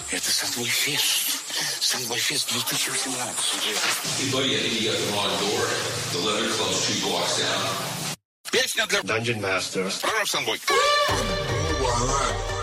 Это Sunboy-Fest. Sunboy-Fest 2018. Hey, buddy, I think you got the wrong door. The Leather Club's 2 blocks down. Песня для Dungeon Masters. Пророк Sunboy. Voila.